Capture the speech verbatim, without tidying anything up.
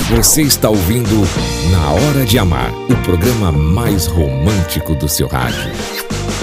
Você está ouvindo Na Hora de Amar, o programa mais romântico do seu rádio.